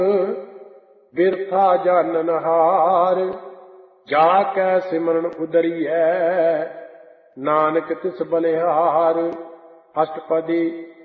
ਬਿਰਥਾ ਜਾਨਨ ਹਾਰ। ਜਾ ਕੈ ਸਿਮਰਨ ਉਦਰੀਐ ਨਾਨਕ ਤਿਸ ਬਲਿਹਾਰ। ਅਸ਼ਟਪਦੀ